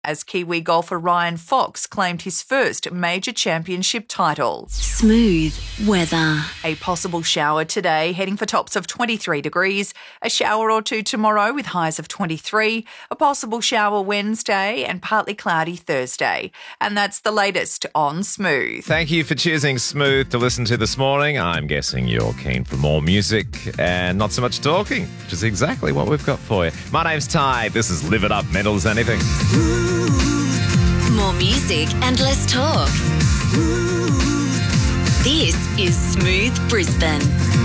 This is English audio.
as Kiwi golfer Ryan Fox claimed his first major championship title. Smooth weather. A possible shower today, heading for tops of 23 degrees. A shower or two tomorrow with highs of 23. A possible shower Wednesday and partly cloudy Thursday. And that's the latest on Smooth. Thank you for choosing Smooth to listen to this morning. I'm guessing you're keen for more music and not so much talking, which is exactly what we've got for you. My name's Ty. This is Live It Up, Mental as Anything. More music and less talk. This is Smooth Brisbane.